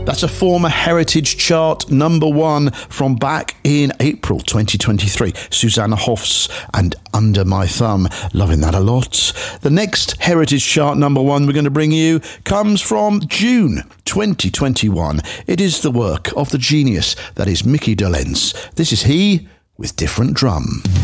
That's a former Heritage Chart #1 from back in April 2023. Susanna Hoffs and Under My Thumb. Loving that a lot. The next Heritage Chart #1 we're going to bring you comes from June 2021. It is the work of the genius that is Mickey Dolenz. This is he with Different Drum.